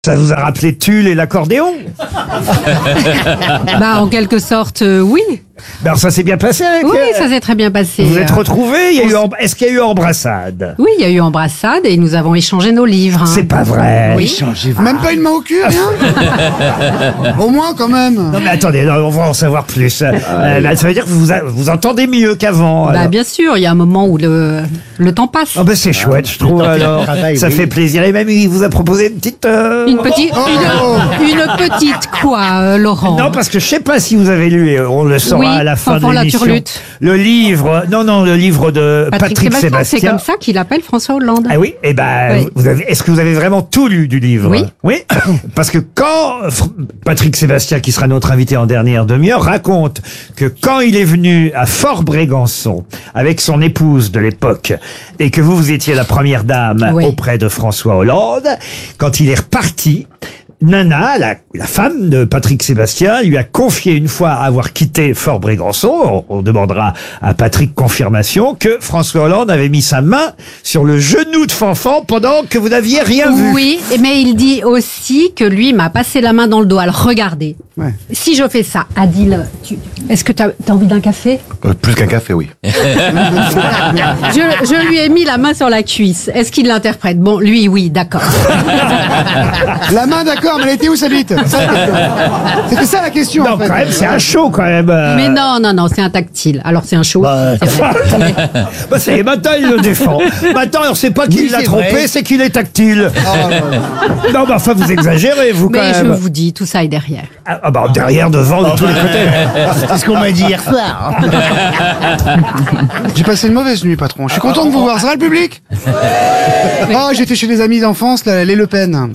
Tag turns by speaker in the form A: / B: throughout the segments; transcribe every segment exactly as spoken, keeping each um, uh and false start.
A: Ça vous a rappelé Tulle et l'accordéon?
B: Bah, en quelque sorte, euh, oui.
A: Ben, ça s'est bien passé avec
B: Oui,
A: euh,
B: ça s'est très bien passé.
A: Vous êtes
B: Euh,
A: retrouvés? Il y a eu em- Est-ce qu'il y a eu embrassade?
B: Oui, il y a eu embrassade et nous avons échangé nos livres. hein.
A: C'est pas vrai.
B: Oui.
C: Même pas une main au cul, rien. Au moins, quand même.
A: Non mais attendez, non, on va en savoir plus. Euh, là, ça veut dire que vous vous, vous entendez mieux qu'avant.
B: Bah,
A: alors.
B: bien sûr, il y a un moment où le, le temps passe.
A: Oh ben c'est chouette, je trouve. Alors, ça fait plaisir. Et même il vous a proposé une petite. euh,
B: Une petite,
C: Oh.
B: une, une petite quoi, euh, Laurent?
A: Non, parce que je sais pas si vous avez lu, et on le saura
B: Oui,
A: à la fin de
B: Fanfan la
A: l'émission.
B: Turlute.
A: Le livre, non, non, le livre de Patrick,
B: Patrick Sébastien,
A: Sébastien.
B: c'est comme ça qu'il appelle François Hollande.
A: Ah oui, eh ben,
B: Oui.
A: vous avez, est-ce que vous avez vraiment tout lu du livre?
B: Oui.
A: Oui. Parce que quand Fr- Patrick Sébastien, qui sera notre invité en dernière demi-heure, raconte que quand il est venu à Fort-Brégançon avec son épouse de l'époque et que vous, vous étiez la première dame
B: Oui.
A: auprès de François Hollande, quand il est reparti, Nana, la, la femme de Patrick Sébastien, lui a confié une fois avoir quitté Fort-Brégançon, on, on demandera à Patrick confirmation, que François Hollande avait mis sa main sur le genou de Fanfan pendant que vous n'aviez rien vu.
B: Oui, mais il dit aussi que lui m'a passé la main dans le dos. Alors regardez,
C: Ouais.
B: si je fais ça, Adil, tu... est-ce que tu as envie d'un café?
D: Euh, plus qu'un café, oui.
B: je, je lui ai mis la main sur la cuisse. Est-ce qu'il l'interprète? Bon, lui, oui, d'accord.
C: La main, d'accord, mais elle était où sa bite? C'était ça la question,
A: Non,
C: en fait.
A: quand même, c'est un show, quand même. euh.
B: Mais non, non, non, c'est un tactile. Alors c'est un show.
A: Bah,
B: c'est vrai. Mais-
A: bah, ça y est, maintenant, il le défend. Maintenant, alors, c'est pas qu'il
C: Oui,
A: l'a
C: c'est
A: trompé,
C: vrai.
A: c'est qu'il est tactile.
C: Ah, ouais, ouais.
A: Non, mais enfin, vous exagérez, vous, quand
B: Mais je
A: même.
B: vous dis, tout ça est derrière.
A: Ah, ah, bah, derrière, devant, de tous les côtés.
D: C'est ce qu'on m'a dit hier soir.
C: J'ai passé une mauvaise nuit, patron. Je suis content de vous voir. Ça va, le public? Ah, j'étais chez des amis d'enfance, là, les Le Pen.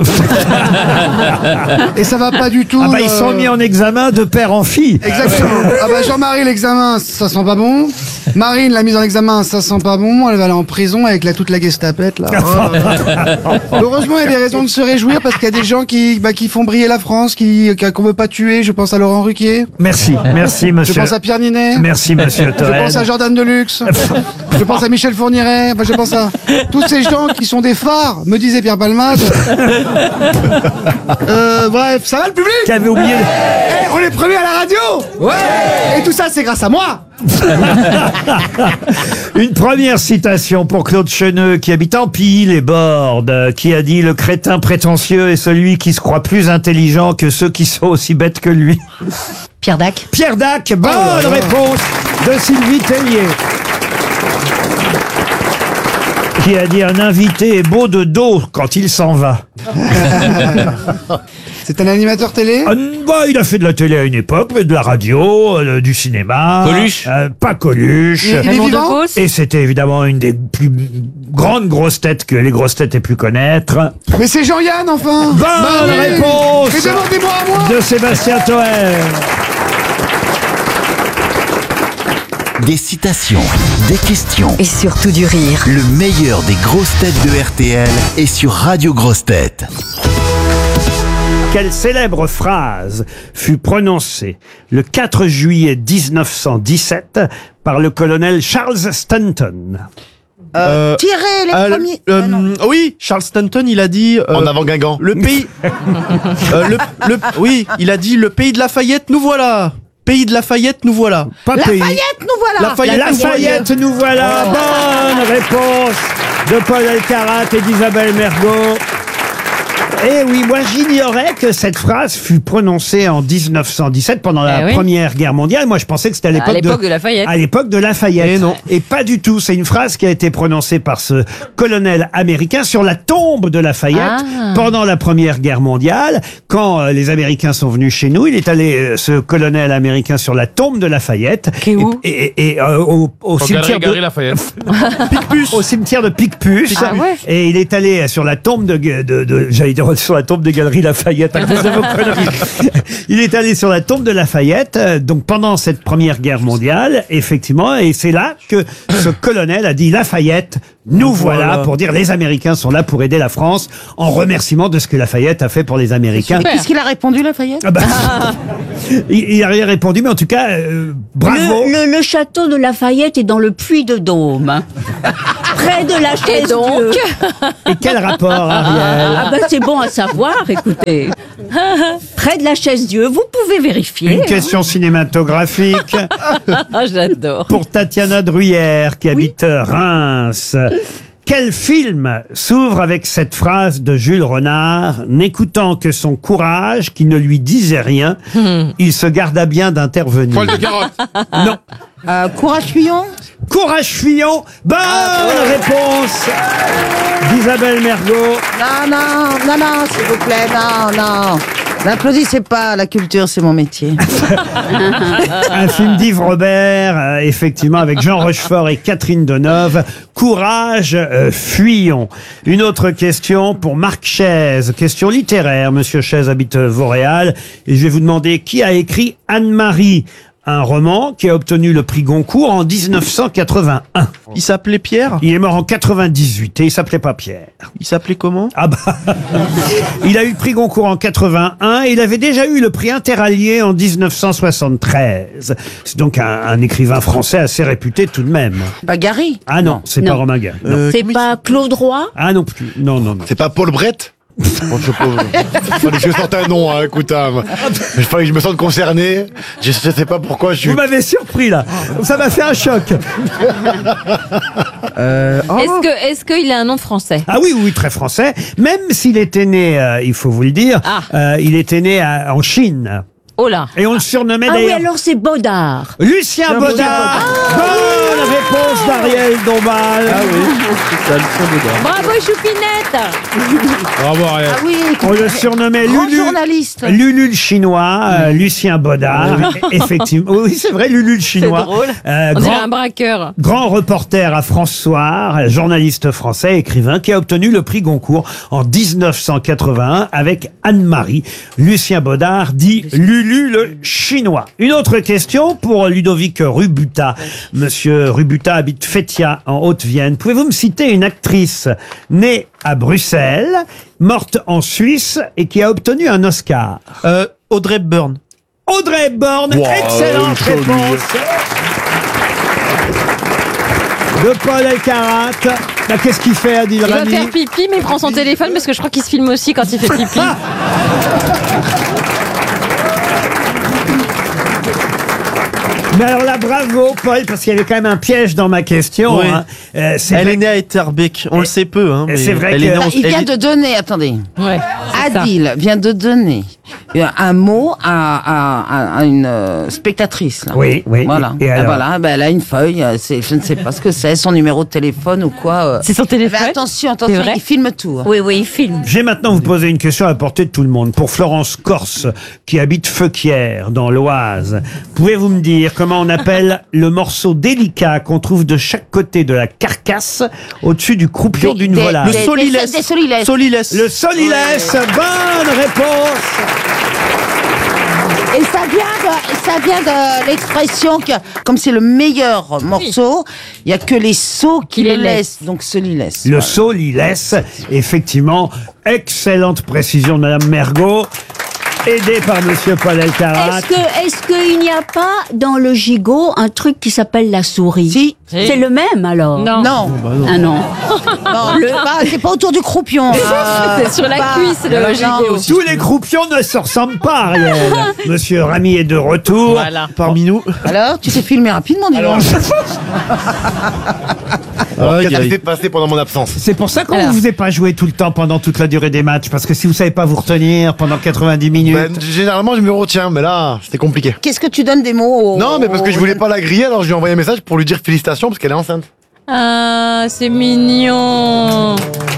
C: Et ça va pas du tout.
A: Ah, bah, ils
C: là.
A: sont mis en examen de père en fille.
C: Exactement. Ah bah Jean-Marie, l'examen, ça sent pas bon. Marine, la mise en examen, ça sent pas bon. Elle va aller en prison avec la, toute la gestapette, là. Oh. Heureusement, il y a des raisons de se réjouir parce qu'il y a des gens qui, bah, qui font briller la France, qui, qu'on veut pas tuer. Je pense à Laurent Ruquier.
A: Merci, merci,
C: Je
A: monsieur.
C: pense à Pierre Ninet.
A: Merci, monsieur
C: Je
A: Toen.
C: pense à Jordan Deluxe. Je pense à Michel Fourniret. Enfin, je pense à tous ces gens qui sont des phares, me disait Pierre Palmade. Euh, bref, ça va le public?
A: Qui avait oublié.
C: Eh, on est premiers à la radio. Ouais. Et tout ça, c'est grâce à moi.
A: Une première citation pour Claude Cheneux, qui habite en Pille et Bordes, qui a dit: le crétin prétentieux est celui qui se croit plus intelligent que ceux qui sont aussi bêtes que lui.
B: Pierre Dac.
A: Pierre Dac, bonne réponse de Sylvie Tellier. Qui a dit: un invité est beau de dos quand il s'en va.
C: C'est un animateur télé.
A: Ah, bah, il a fait de la télé à une époque, mais de la radio, euh, du cinéma.
E: Coluche.
A: Euh, Pas Coluche.
C: Il, il est
B: Raymond
C: vivant.
B: Devos.
A: Et c'était évidemment une des plus grandes grosses têtes que les grosses têtes aient pu connaître.
C: Mais c'est Jean-Yann, enfin.
A: Bonne
C: Bah oui.
A: réponse
C: Mais demandez-moi à moi.
A: de Sébastien Toen.
F: Des citations, des questions.
G: Et surtout du rire.
F: Le meilleur des grosses têtes de R T L est sur Radio Grosses Têtes.
A: Quelle célèbre phrase fut prononcée le quatre juillet mille neuf cent dix-sept par le colonel Charles Stanton?
E: Euh,
H: Tirer les
E: euh,
H: premiers.
E: euh,
H: Ah, non.
E: oui, Charles Stanton, il a dit euh,
D: En avant Guingamp.
E: le pays. euh, le, le- oui, il a dit le pays de Lafayette, nous voilà. Pays de Lafayette, nous voilà.
A: Pas pays.
H: Lafayette, nous voilà.
E: Lafayette.
A: Lafayette, nous voilà. Bonne réponse de Paul Elkarat et d'Isabelle Mergo. Eh oui, moi j'ignorais que cette phrase fut prononcée en mille neuf cent dix-sept pendant la
I: Eh oui.
A: Première Guerre mondiale. Moi je pensais que c'était à l'époque
I: À l'époque de Lafayette.
A: À l'époque de Lafayette.
E: Eh non.
A: Et pas du tout. C'est une phrase qui a été prononcée par ce colonel américain sur la tombe de Lafayette
I: Ah.
A: pendant la Première Guerre mondiale. Quand euh, les Américains sont venus chez nous, il est allé, euh, ce colonel américain, sur la tombe de Lafayette.
B: Qui est où
A: Et, et, et, euh, au, au cimetière de...
E: Picpus.
A: au cimetière de Picpus.
B: Ah ouais.
A: Et il est allé sur la tombe de, de, de j'allais dire sur la tombe des Galeries Lafayette à cause de vos conneries. Il est allé sur la tombe de Lafayette, euh, donc pendant cette Première Guerre mondiale, effectivement, et c'est là que ce colonel a dit: Lafayette, nous voilà,
E: Voilà.
A: pour dire les Américains sont là pour aider la France, en remerciement de ce que Lafayette a fait pour les Américains.
H: Mais qu'est-ce qu'il a répondu, Lafayette?
A: Ah bah, il, il a rien répondu, mais en tout cas, euh, bravo.
J: Le, le, le château de Lafayette est dans le Puy-de-Dôme. Près de la chaise
I: donc
J: Dieu.
A: Et quel rapport, Ariel?
J: Ah bah c'est bon bon à savoir, écoutez. Près de la chaise Dieu, vous pouvez vérifier.
A: Une question cinématographique
H: Ah, j'adore.
A: pour Tatiana Druyère qui habite Reims. Quel film s'ouvre avec cette phrase de Jules Renard, n'écoutant que son courage qui ne lui disait rien, il se garda bien d'intervenir.
G: Poil de carotte.
A: Non.
H: Euh, Courage Fillon.
A: Courage fuyant. Bonne réponse d'Isabelle Mergo.
H: Non, non, non, non, s'il vous plaît, non, non. N'applaudissez pas, la culture, c'est mon métier.
A: Un film d'Yves Robert, euh, effectivement, avec Jean Rochefort et Catherine Deneuve. Courage, euh, fuyons. Une autre question pour Marc Chaise, question littéraire. Monsieur Chaise habite Vauréal et je vais vous demander qui a écrit Anne-Marie, un roman qui a obtenu le prix Goncourt en dix-neuf cent quatre-vingt-un.
E: Il s'appelait Pierre.
A: Il est mort en quatre-vingt-dix-huit et il s'appelait pas Pierre.
E: Il s'appelait comment?
A: Ah bah, il a eu le prix Goncourt en quatre-vingt-un et il avait déjà eu le prix Interallié en dix-neuf cent soixante-treize. C'est donc un, un écrivain français assez réputé tout de même.
H: Pas Gary.
A: Ah non, c'est
J: Non.
A: pas Romain Gary. Non.
E: Euh,
J: C'est
E: comment il
J: pas Claude Roy.
A: Ah non plus. Non, non, non.
D: C'est pas Paul Brett? Bon, je peux... fallait que je sorte un nom, hein, écoute, hein. Il fallait que je me sente concerné. Je, je sais pas pourquoi je suis...
A: Vous m'avez surpris là. Ça m'a fait un choc.
E: Euh, oh.
I: Est-ce que, est-ce qu'il a un nom français?
A: Ah oui, oui, très français. Même s'il était né, euh, il faut vous le dire,
I: Ah.
A: euh, il était né à- en Chine.
I: Oh là.
A: Et on le surnommait
J: Ah oui,
A: d'ailleurs
J: alors c'est Baudard.
A: Lucien Baudard. Bonne réponse d'Ariel Dombal.
E: Ah oui, c'est ça, Lucien Baudard.
I: Bravo Choupinette.
G: Bravo, Ariel.
H: Ah oui,
A: On le surnommait
H: grand
A: Lulu.
H: journaliste.
A: Lulu le chinois, euh, Lucien Baudard, effectivement. Oui, c'est vrai, Lulu le
I: C'est
A: chinois.
I: drôle.
A: Euh,
I: On dirait
A: grand,
I: un braqueur.
A: grand reporter à France Soir, euh, journaliste français, écrivain, qui a obtenu le prix Goncourt en dix-neuf cent quatre-vingt-un avec Anne-Marie. Lucien Baudard dit Lulu le chinois. Une autre question pour Ludovic Rubuta. Monsieur Rubuta habite Fétia en Haute-Vienne. Pouvez-vous me citer une actrice née à Bruxelles, morte en Suisse et qui a obtenu un Oscar?
E: Euh, Audrey Hepburn.
A: Audrey Hepburn,
D: Wow,
A: excellente
D: joli.
A: réponse de Paul Elkarat. Bah, qu'est-ce qu'il fait, Adil
I: Il va
A: Rami?
I: faire pipi, mais il prend son téléphone parce que je crois qu'il se filme aussi quand il fait pipi.
A: Mais alors là, bravo, Paul, parce qu'il y avait quand même un piège dans ma question.
E: Oui.
A: Hein. Euh, c'est
E: Elle
A: vrai
E: est née à Etterbeek. On le sait peu, hein. mais
A: c'est vrai
E: elle
A: que-
E: est née en-
H: Bah, il
E: elle
H: vient
E: est-
H: de donner, attendez.
I: Ouais. c'est ça.
H: Adil vient de donner un mot à, à- à une euh, spectatrice. Là.
A: Oui, oui.
H: Voilà.
A: Et alors
H: voilà, ben, elle a une feuille. euh, C'est, je ne sais pas ce que c'est, son numéro de téléphone ou quoi. euh.
I: C'est son téléphone.
H: Mais attention,
I: C'est
H: attention,
I: vrai
H: il filme tout. hein.
J: Oui, oui, il filme.
A: Je vais maintenant vous poser une question à la portée de tout le monde. Pour Florence Corse, qui habite Feuquières, dans l'Oise, pouvez-vous me dire comment on appelle le morceau délicat qu'on trouve de chaque côté de la carcasse, au-dessus du croupion
H: Des-
A: d'une
H: des-
A: volaille?
E: Le
H: Des-
E: solilès.
H: des solilès.
E: Solilès.
A: Le solilès, bonne réponse.
H: Et ça vient de, ça vient de l'expression que, comme c'est le meilleur morceau, il y a que les sots qui
I: Qui
H: le
I: les
H: laissent. Donc solilès.
A: Le solilès, effectivement, excellente précision de Madame Mergot, aidée par Monsieur Paul Elkarat.
J: Est-ce que, est-ce qu'il n'y a pas dans le gigot un truc qui s'appelle la souris?
H: Si.
J: C'est le même alors?
I: Non.
H: Non.
J: Ah non.
H: Non, le- pas- c'est pas autour du croupion. Euh,
I: C'est sur la
H: pas-
I: cuisse, le
H: non,
I: gigot.
A: Tous les croupions ne se ressemblent pas, Ariel. Monsieur Rami est de retour.
I: Voilà.
E: Parmi nous.
H: Alors, tu t'es filmé rapidement, dis donc.
D: Alors,
E: Aïe,
D: qu'est-ce qui
E: aïe.
D: s'est passé pendant mon absence?
A: C'est pour ça qu'on
I: Alors.
A: ne vous a pas joué tout le temps pendant toute la durée des matchs. Parce que si vous savez pas vous retenir pendant quatre-vingt-dix minutes.
D: Ben, généralement, je me retiens, mais là, c'était compliqué.
H: Qu'est-ce que tu donnes des mots au-
D: Non, mais parce que je voulais pas la griller, alors je lui ai envoyé un message pour lui dire félicitations parce qu'elle est enceinte.
I: Ah, c'est mignon.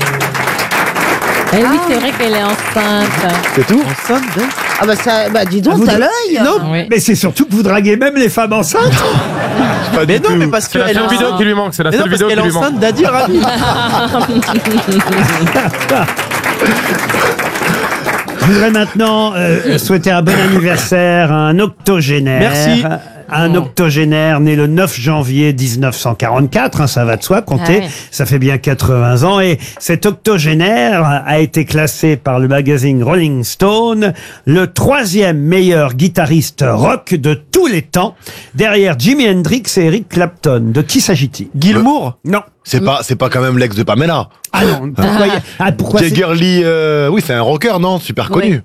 I: Et oui, c'est vrai qu'elle est enceinte.
D: C'est tout?
E: Enceinte de-
H: Ah bah ça, bah dis
A: Ah,
H: donc,
A: vous-
H: t'as l'œil.
A: Non,
I: Oui.
A: mais c'est surtout que vous draguez même les femmes enceintes.
D: Pas
E: Mais
D: du
E: non,
D: tout.
E: mais parce
G: C'est la
E: qu'elle est
G: seule vidéo
E: enceinte.
G: qui lui manque. C'est la
E: Mais non,
G: seule
E: parce
G: vidéo
E: qu'elle
G: qui
E: est
G: lui manque.
E: enceinte d'Adil Rami.
A: Je voudrais maintenant euh, souhaiter un bon anniversaire à un octogénaire.
E: Merci.
A: Un octogénaire né le neuf janvier dix-neuf cent quarante-quatre, hein, ça va de soi, comptez,
I: Ah oui.
A: ça fait bien quatre-vingts ans. Et cet octogénaire a été classé par le magazine Rolling Stone le troisième meilleur guitariste rock de tous les temps, derrière Jimi Hendrix et Eric Clapton. De qui s'agit-il?
E: Gilmour?
A: Non.
D: C'est pas, c'est pas quand même l'ex de Pamela.
A: Ah non, pourquoi, y- ah, pourquoi c'est-
D: Jagger Lee, euh, oui, c'est un rocker, non? Super connu.